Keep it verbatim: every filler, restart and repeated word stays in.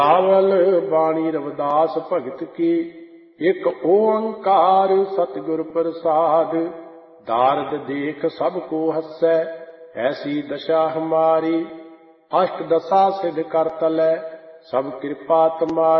ਆਵਲ ਬਾਣੀ ਰਵਿਦਾਸ ਭਗਤ ਕੀ, ਇੱਕ ਓੰਕਾਰ ਸਤਿਗੁਰ ਪ੍ਰਸਾਦ। दारद देख सबको हसै, ऐसी दशा हमारी। अष्ट दशा सिद्ध कर तलै, सब कृपा तुम्हारी।